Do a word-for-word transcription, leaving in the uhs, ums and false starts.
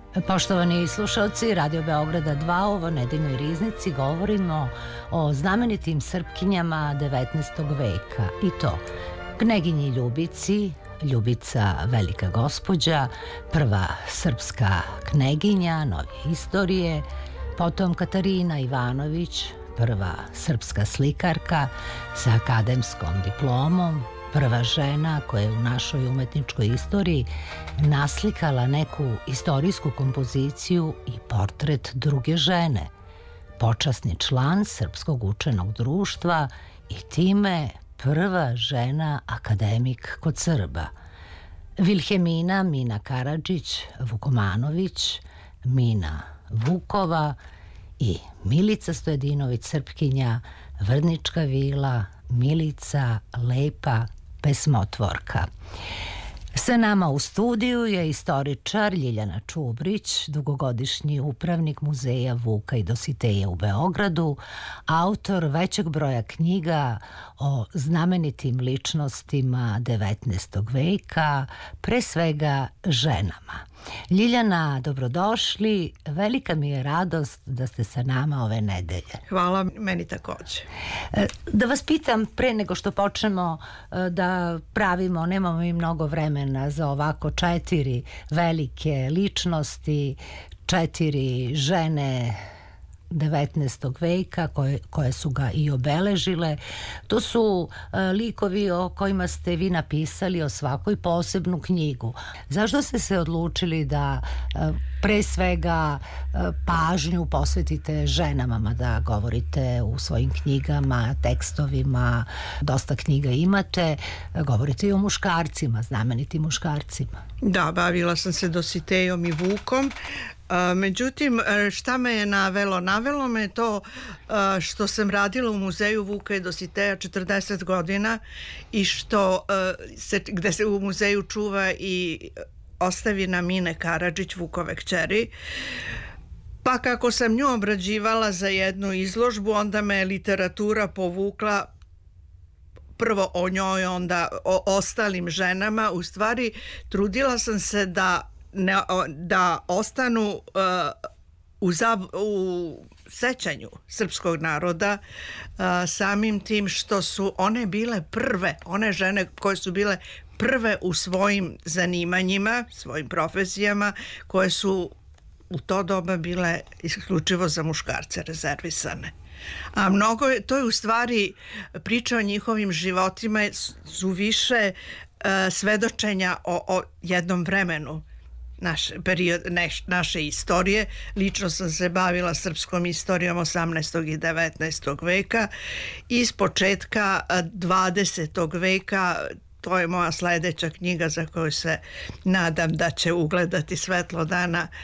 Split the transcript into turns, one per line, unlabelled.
Poštovani slušalci Radio Beograda dva, u ovoj nedeljnoj riznici govorimo o znamenitim Srpkinjama devetnaestog veka i to Kneginji Ljubici, Ljubica Velika gospođa, prva srpska kneginja novije istorije, potom Katarina Ivanović, prva srpska slikarka sa akademskom diplomom, prva žena koja je u našoj umetničkoj istoriji naslikala neku istorijsku kompoziciju i portret druge žene, počasni član Srpskog učenog društva i time prva žena akademik kod Srba. Vilhemina Mina Karadžić Vukomanović, Mina Vukova i Milica Stojadinović Srpkinja, Vrdnička vila, Milica Lepa pesmotvorka. Sa nama u studiju je istoričar Ljiljana Čubrić, dugogodišnji upravnik Muzeja Vuka i Dositeja u Beogradu, autor većeg broja knjiga o znamenitim ličnostima devetnaestog veka, pre svega ženama. Ljiljana, dobrodošli. Velika mi je radost da ste sa nama ove nedelje.
Hvala, meni takođe.
Da vas pitam, pre nego što počnemo da pravimo, nemamo mi mnogo vremena za ovako četiri velike ličnosti, četiri žene devetnaestog veka koje, koje su ga i obeležile. To su uh, likovi o kojima ste vi napisali o svakoj posebnu knjigu. Zašto ste se odlučili da uh, pre svega uh, pažnju posvetite ženama, mada govorite u svojim knjigama, tekstovima, dosta knjiga imate, uh, govorite i o muškarcima, znamenitim muškarcima.
Da, bavila sam se Dositejom i Vukom. Međutim, šta me je navelo? Navelo me to što sam radila u Muzeju Vuka i Dositeja četrdeset godina i što se, gde se u muzeju čuva i ostavina Mine Karadžić, Vukove kćeri. Pa kako sam nju obrađivala za jednu izložbu, onda me literatura povukla prvo o njoj, onda o ostalim ženama. U stvari, trudila sam se da Ne, da ostanu uh, u, zab, u sećanju srpskog naroda uh, samim tim što su one bile prve, one žene koje su bile prve u svojim zanimanjima, svojim profesijama, koje su u to doba bile isključivo za muškarce rezervisane. A mnogo je, to je u stvari priča o njihovim životima, su više uh, svedočenja o, o jednom vremenu naš period neš, naše istorije. Lično sam se bavila srpskom istorijom osamnaestog i devetnaestog veka i s početka dvadesetog veka. To je moja sledeća knjiga za koju se nadam da će ugledati svetlo dana.